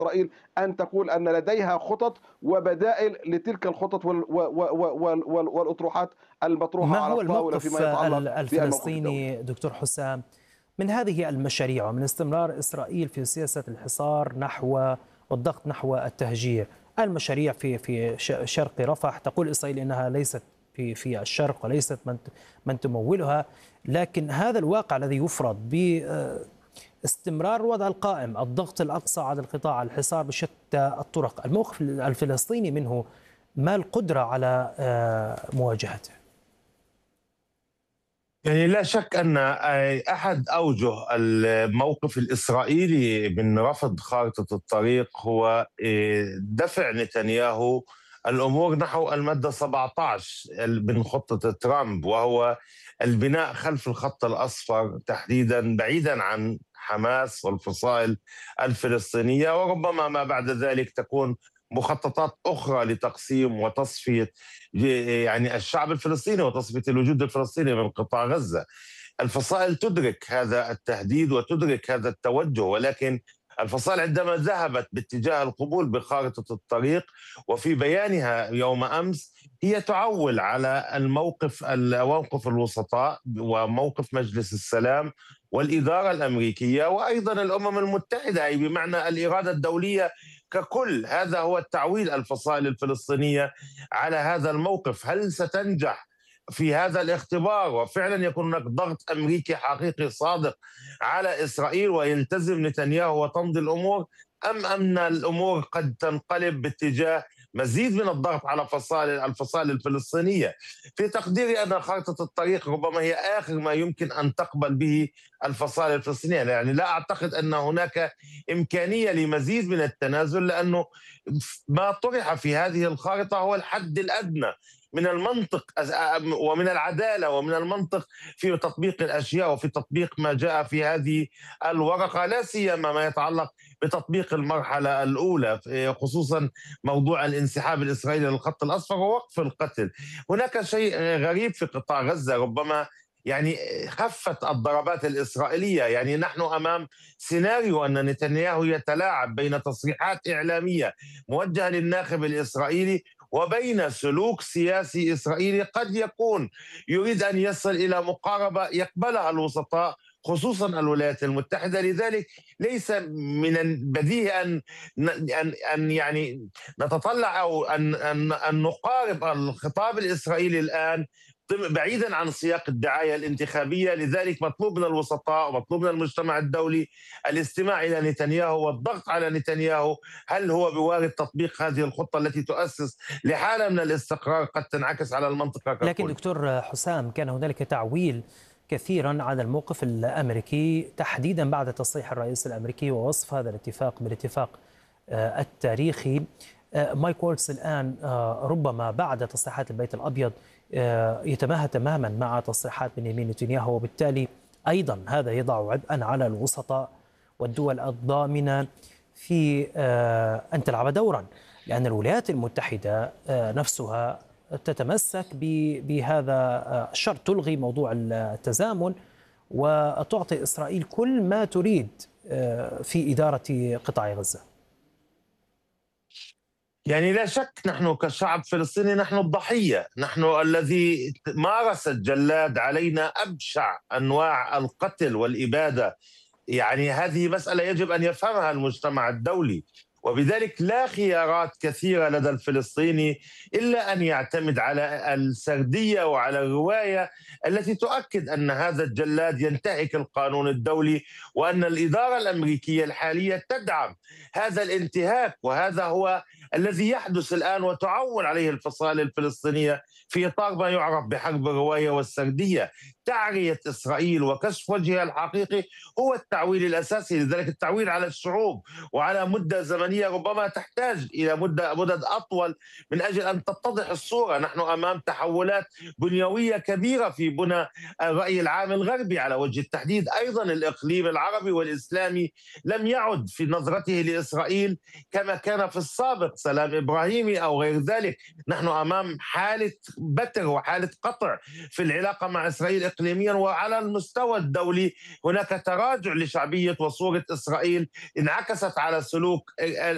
إسرائيل أن تقول أن لديها خطط وبدائل لتلك الخطط والأطروحات المطروحة ما على هو الطاولة فيما الموقف يتعلق بالموقف الدولي. الفلسطيني دكتور حسام من هذه المشاريع ومن استمرار إسرائيل في سياسة الحصار نحو والضغط نحو التهجير؟ المشاريع في شرق رفح، تقول إسرائيل إنها ليست في الشرق وليست من تمولها، لكن هذا الواقع الذي يفرض باستمرار الوضع القائم، الضغط الأقصى على القطاع، الحصار بشتى الطرق، الموقف الفلسطيني منه ما القدرة على مواجهته؟ يعني لا شك أن أحد أوجه الموقف الإسرائيلي من رفض خارطة الطريق هو دفع نتنياهو الأمور نحو المادة 17 من خطة ترامب، وهو البناء خلف الخط الأصفر تحديدا، بعيدا عن حماس والفصائل الفلسطينية، وربما ما بعد ذلك تكون مخططات أخرى لتقسيم وتصفية يعني الشعب الفلسطيني وتصفية الوجود الفلسطيني من قطاع غزة. الفصائل تدرك هذا التهديد وتدرك هذا التوجه، ولكن الفصائل عندما ذهبت باتجاه القبول بخارطة الطريق وفي بيانها يوم أمس هي تعول على موقف الوسطاء وموقف مجلس السلام والإدارة الأمريكية وأيضا الأمم المتحدة، أي بمعنى الإرادة الدولية ككل. هذا هو التعويل الفصائل الفلسطينية على هذا الموقف. هل ستنجح في هذا الاختبار وفعلا يكون هناك ضغط أمريكي حقيقي صادق على إسرائيل ويلتزم نتنياهو وتمضي الأمور، أم أن الأمور قد تنقلب باتجاه مزيد من الضغط على الفصائل الفلسطينية؟ في تقديري أن خارطة الطريق ربما هي آخر ما يمكن أن تقبل به الفصائل الفلسطينية، يعني لا أعتقد أن هناك إمكانية لمزيد من التنازل، لأنه ما طرح في هذه الخارطة هو الحد الأدنى من المنطق ومن العدالة ومن المنطق في تطبيق الأشياء وفي تطبيق ما جاء في هذه الورقة، لا سيما ما يتعلق بتطبيق المرحلة الأولى، خصوصا موضوع الانسحاب الإسرائيلي للخط الأصفر ووقف القتل. هناك شيء غريب في قطاع غزة، ربما يعني خفت الضربات الإسرائيلية، يعني نحن أمام سيناريو أن نتنياهو يتلاعب بين تصريحات إعلامية موجهة للناخب الإسرائيلي وبين سلوك سياسي إسرائيلي قد يكون يريد أن يصل إلى مقاربة يقبلها الوسطاء خصوصا الولايات المتحدة. لذلك ليس من البديهي أن يعني نتطلع أو أن نقارب الخطاب الإسرائيلي الآن بعيدا عن سياق الدعاية الانتخابية. لذلك مطلوب من الوسطاء ومطلوب من المجتمع الدولي الاستماع إلى نتنياهو والضغط على نتنياهو. هل هو بوارد تطبيق هذه الخطة التي تؤسس لحالة من الاستقرار قد تنعكس على المنطقة لكن ككل؟ دكتور حسام، كان هنالك تعويل كثيرا على الموقف الأمريكي تحديدا بعد تصريح الرئيس الأمريكي ووصف هذا الاتفاق بالاتفاق التاريخي. مايك وولتز الآن ربما بعد تصريحات البيت الأبيض يتماهى تماما مع تصريحات بنيامين نتنياهو، وبالتالي أيضا هذا يضع عبئا على الوسطاء والدول الضامنة في أن تلعب دورا، لأن الولايات المتحدة نفسها تتمسك بهذا الشرط، تلغي موضوع التزامن وتعطي إسرائيل كل ما تريد في إدارة قطاع غزة. يعني لا شك نحن كشعب فلسطيني نحن الضحية، نحن الذي مارس الجلاد علينا أبشع أنواع القتل والإبادة. يعني هذه مسألة يجب أن يفهمها المجتمع الدولي، وبذلك لا خيارات كثيرة لدى الفلسطيني إلا أن يعتمد على السردية وعلى الرواية التي تؤكد أن هذا الجلاد ينتهك القانون الدولي وأن الإدارة الأمريكية الحالية تدعم هذا الانتهاك. وهذا هو الذي يحدث الآن وتعول عليه الفصائل الفلسطينية في إطار ما يعرف بحرب الرواية والسردية. تعرية إسرائيل وكشف وجهها الحقيقي هو التعويل الأساسي. لذلك التعويل على الشعوب وعلى مدة زمنية ربما تحتاج إلى مدد أطول من أجل أن تتضح الصورة. نحن أمام تحولات بنيوية كبيرة في بنى الرأي العام الغربي على وجه التحديد. أيضا الإقليم العربي والإسلامي لم يعد في نظرته لإسرائيل كما كان في السابق، سلام إبراهيمي أو غير ذلك. نحن أمام حالة بتر وحالة قطع في العلاقة مع إسرائيل إقليميا، وعلى المستوى الدولي هناك تراجع لشعبية وصورة إسرائيل انعكست على سلوك